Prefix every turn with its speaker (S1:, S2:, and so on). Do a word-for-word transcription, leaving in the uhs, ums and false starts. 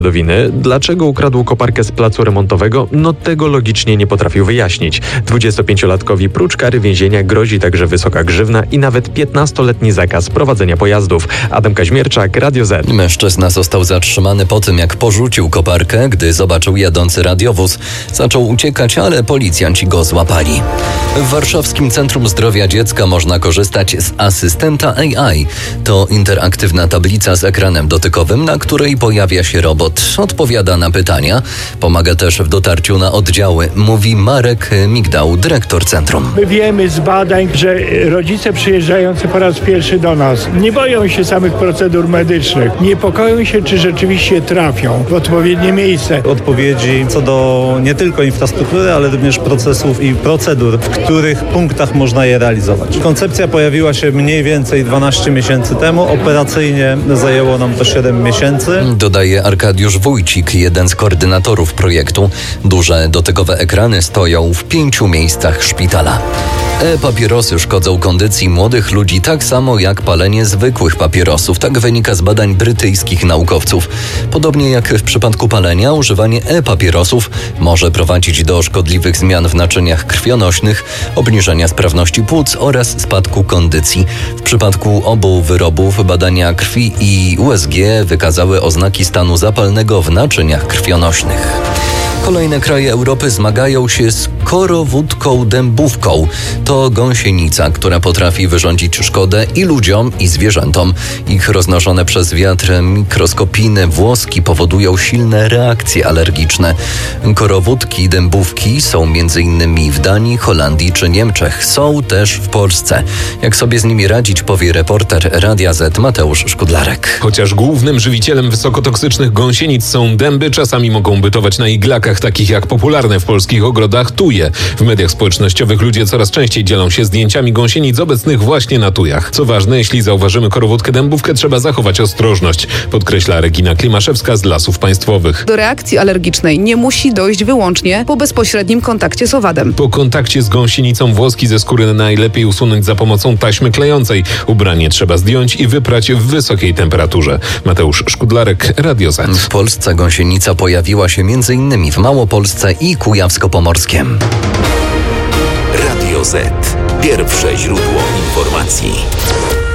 S1: do winy. Dlaczego ukradł koparkę z placu remontowego? No tego logicznie nie potrafił wyjaśnić. dwudziestopięciolatkowi prócz kary więzienia grozi także wysoka grzywna i nawet piętnastoletni zakaz prowadzenia pojazdów. Adam Kaźmierczak, Radio Z.
S2: Mężczyzna został zatrzymany po tym, jak porzucił koparkę, gdy zobaczył jadący radiowóz. Zaczął uciekać, ale policjanci go złapali. W Warszawskim Centrum Zdrowia Dziecka można korzystać z asystenta A I. To interaktywna tablica z ekranem dotykowym, na której pojawia się robot. Odpowiada na pytania. Pomaga też w dotarciu na oddziały, mówi Marek Migdał, dyrektor centrum.
S3: My wiemy z badań, że rodzice przyjeżdżający po raz pierwszy do nas nie boją się samych procedur medycznych. Niepokoją się, czy rzeczywiście trafią w odpowiednie miejsce.
S4: Odpowiedzi co do nie tylko infrastruktury, ale również procesów i procedur, w których punktach można je realizować. Koncepcja pojawiła się mniej więcej dwanaście miesięcy temu. Operacyjnie zajęło nam to siedem miesięcy.
S2: Dodaje Arkadiusz Wójcik, jeden z koordynatorów projektu. Duże dotykowe ekrany stoją w pięciu miejscach szpitala. E-papierosy szkodzą kondycji młodych ludzi tak samo jak palenie zwykłych papierosów. Tak wynika z badań brytyjskich naukowców. Podobnie jak w przypadku palenia, używanie e-papierosów może prowadzić do szkodliwych zmian w naczyniach krwionośnych, obniżenia sprawności płuc oraz spadku kondycji. W przypadku obu wyrobów badania krwi i U S G wykazały oznaki stanu zapalnego w naczyniach krwionośnych. Kolejne kraje Europy zmagają się z korowódką dębówką. To gąsienica, która potrafi wyrządzić szkodę i ludziom, i zwierzętom. Ich roznoszone przez wiatr mikroskopijne włoski powodują silne reakcje alergiczne. Korowódki dębówki są między innymi w Danii, Holandii czy Niemczech. Są też w Polsce. Jak sobie z nimi radzić, powie reporter Radia Z Mateusz Szkudlarek.
S5: Chociaż głównym żywicielem wysokotoksycznych gąsienic są dęby, czasami mogą bytować na iglakach, takich jak popularne w polskich ogrodach tuje. W mediach społecznościowych ludzie coraz częściej dzielą się zdjęciami gąsienic obecnych właśnie na tujach. Co ważne, jeśli zauważymy korowódkę dębówkę, trzeba zachować ostrożność, podkreśla Regina Klimaszewska z Lasów Państwowych.
S6: Do reakcji alergicznej nie musi dojść wyłącznie po bezpośrednim kontakcie z owadem.
S5: Po kontakcie z gąsienicą włoski ze skóry najlepiej usunąć za pomocą taśmy klejącej. Ubranie trzeba zdjąć i wyprać w wysokiej temperaturze. Mateusz Szkudlarek, Radio Z.
S2: W Polsce gąsienica pojawiła się między innymi w Małopolsce i Kujawsko-Pomorskiem.
S7: Radio Z. Pierwsze źródło informacji.